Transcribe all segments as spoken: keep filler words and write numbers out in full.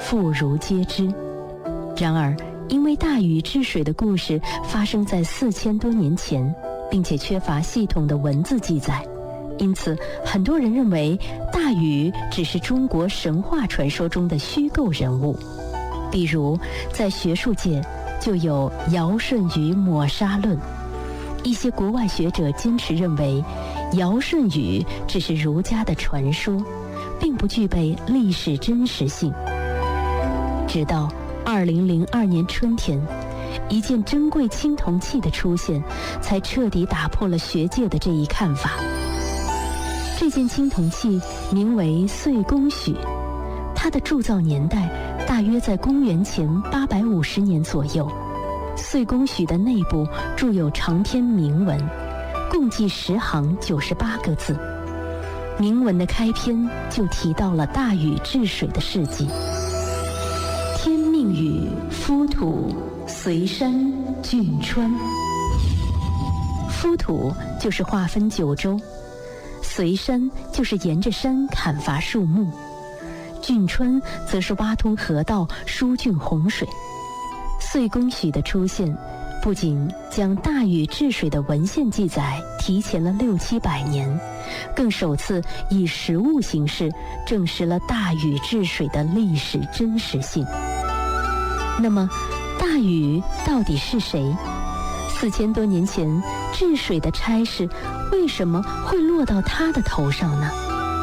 妇孺皆知。然而，因为大禹治水的故事发生在四千多年前，并且缺乏系统的文字记载，因此很多人认为大禹只是中国神话传说中的虚构人物。比如在学术界就有尧舜禹抹杀论，一些国外学者坚持认为尧舜禹只是儒家的传说，并不具备历史真实性。直到二零零二年春天，一件珍贵青铜器的出现，才彻底打破了学界的这一看法。这件青铜器名为岁宫许，它的铸造年代大约在公元前八百五十年左右。岁宫许的内部铸有长篇铭文，共计十行九十八个字。铭文的开篇就提到了大禹治水的事迹：天命禹，夫土，随山浚川。夫土就是划分九州，随山就是沿着山砍伐树木，浚川则是挖通河道疏浚洪水。岁宫许的出现，不仅将大禹治水的文献记载提前了六七百年，更首次以实物形式证实了大禹治水的历史真实性。那么，大禹到底是谁？四千多年前治水的差事为什么会落到他的头上呢？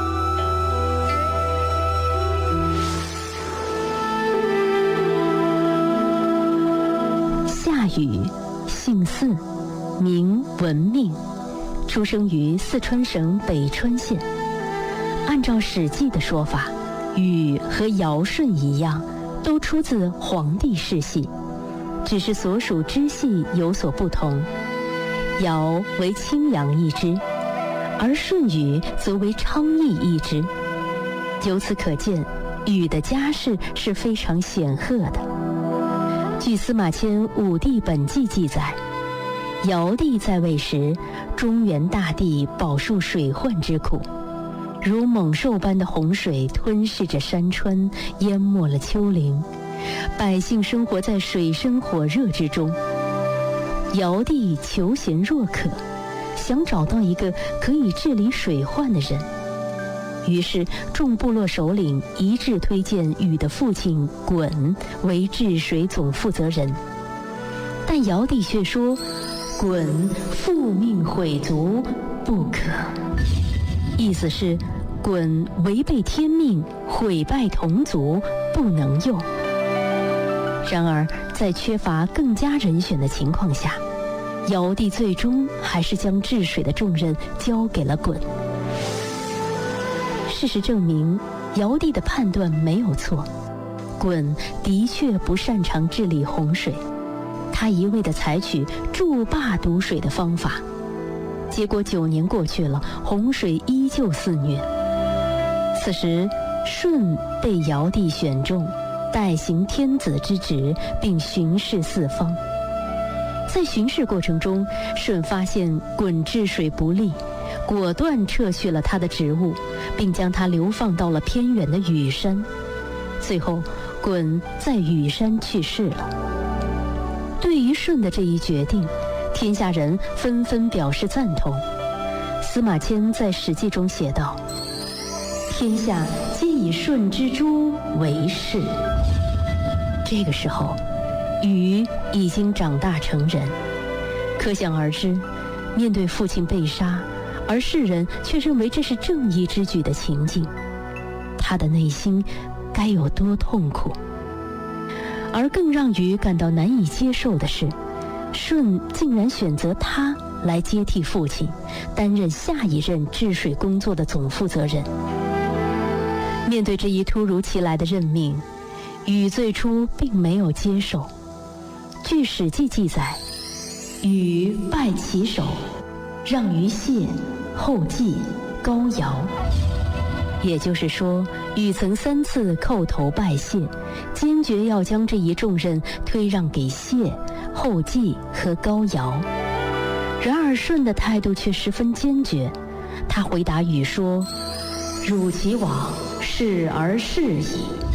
夏禹，姓姒，名文命，出生于四川省北川县。按照《史记》的说法，禹和尧舜一样，都出自黄帝世系，只是所属支系有所不同。尧为青阳一支，而舜禹则为昌邑一支。由此可见，禹的家世是非常显赫的。据司马迁《武帝本纪》记载，尧帝在位时，中原大地饱受水患之苦，如猛兽般的洪水吞噬着山川，淹没了丘陵，百姓生活在水深火热之中。尧帝求贤若渴，想找到一个可以治理水患的人，于是众部落首领一致推荐禹的父亲鲧为治水总负责人。但尧帝却说，鲧父命毁族，不可。意思是鲧违背天命，毁败同族，不能用。然而在缺乏更佳人选的情况下，尧帝最终还是将治水的重任交给了鲧。事实证明，尧帝的判断没有错，鲧的确不擅长治理洪水，他一味地采取筑坝堵水的方法，结果九年过去了，洪水依旧肆虐。此时舜被尧帝选中，代行天子之职，并巡视四方。在巡视过程中，舜发现鲧治水不力，果断撤去了他的职务，并将他流放到了偏远的羽山。最后，鲧在羽山去世了。对于舜的这一决定，天下人纷纷表示赞同。司马迁在《史记》中写道：“天下皆以舜之诛为是。”这个时候，禹已经长大成人，可想而知，面对父亲被杀，而世人却认为这是正义之举的情境，他的内心该有多痛苦。而更让禹感到难以接受的是，舜竟然选择他来接替父亲，担任下一任治水工作的总负责人。面对这一突如其来的任命，禹最初并没有接受。据《史记》记载，禹拜其手，让于谢、后稷、高尧。也就是说，禹曾三次叩头拜谢，坚决要将这一重任推让给谢、后稷和高尧。然而舜的态度却十分坚决，他回答禹说：“汝其往，是而事矣。”